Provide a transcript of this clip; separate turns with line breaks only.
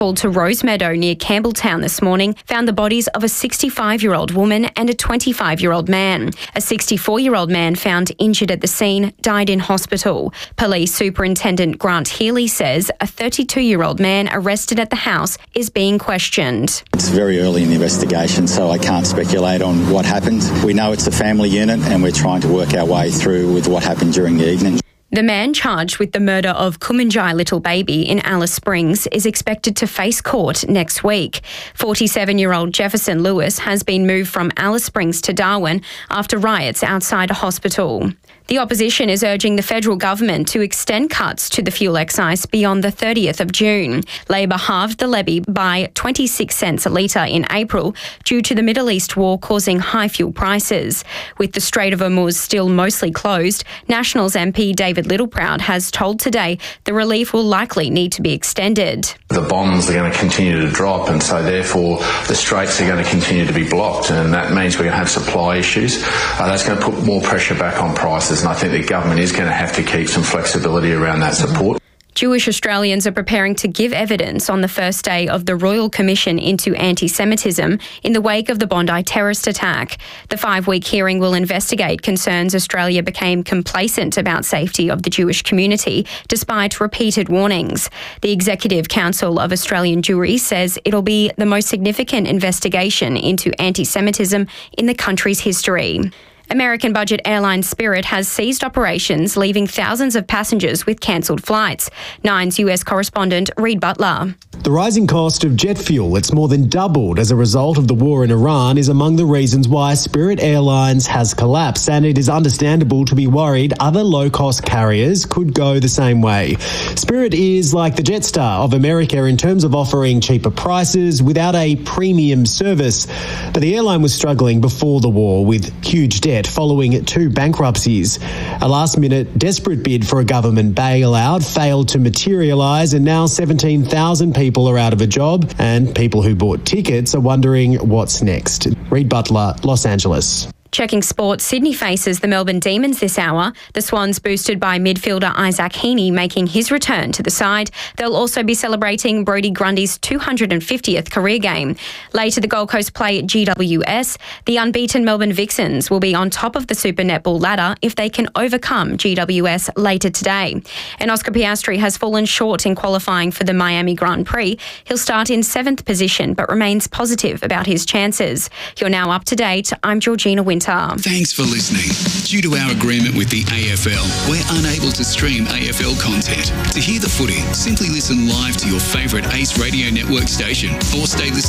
Called to Rosemeadow near Campbelltown this morning found the bodies of a 65-year-old woman and a 25-year-old man. A 64-year-old man found injured at the scene died in hospital. Police Superintendent Grant Healy says a 32-year-old man arrested at the house is being questioned.
It's very early in the investigation, so I can't speculate on what happened. We know it's a family unit and we're trying to work our way through with what happened during the evening.
The man charged with the murder of Kumanjai Little Baby in Alice Springs is expected to face court next week. 47-year-old Jefferson Lewis has been moved from Alice Springs to Darwin after riots outside a hospital. The opposition is urging the federal government to extend cuts to the fuel excise beyond the 30th of June. Labor halved the levy by 26 cents a litre in April due to the Middle East war causing high fuel prices. With the Strait of Hormuz still mostly closed, Nationals MP David Littleproud has told Today the relief will likely need to be extended.
The bonds are going to continue to drop, and so therefore the straits are going to continue to be blocked, and that means we're going to have supply issues. That's going to put more pressure back on prices, and I think the government is going to have to keep some flexibility around that support.
Jewish Australians are preparing to give evidence on the first day of the Royal Commission into Anti-Semitism in the wake of the Bondi terrorist attack. The 5-week hearing will investigate concerns Australia became complacent about safety of the Jewish community despite repeated warnings. The Executive Council of Australian Jewry says it'll be the most significant investigation into anti-Semitism in the country's history. American budget airline Spirit has ceased operations, leaving thousands of passengers with cancelled flights. Nine's US correspondent Reid Butler.
The rising cost of jet fuel, it's more than doubled as a result of the war in Iran, is among the reasons why Spirit Airlines has collapsed, and it is understandable to be worried other low-cost carriers could go the same way. Spirit is like the Jetstar of America in terms of offering cheaper prices without a premium service. But the airline was struggling before the war with huge debt following 2 bankruptcies. A last-minute desperate bid for a government bailout failed to materialise, and now 17,000 people are out of a job, and people who bought tickets are wondering what's next. Reid Butler, Los Angeles.
Checking sport, Sydney faces the Melbourne Demons this hour. The Swans, boosted by midfielder Isaac Heaney, making his return to the side. They'll also be celebrating Brodie Grundy's 250th career game. Later, the Gold Coast play GWS. The unbeaten Melbourne Vixens will be on top of the Super Netball ladder if they can overcome GWS later today. And Oscar Piastri has fallen short in qualifying for the Miami Grand Prix. He'll start in 7th position but remains positive about his chances. You're now up to date. I'm Georgina Winter.
Thanks for listening. Due to our agreement with the AFL, we're unable to stream AFL content. To hear the footy, simply listen live to your favourite Ace Radio Network station or stay listening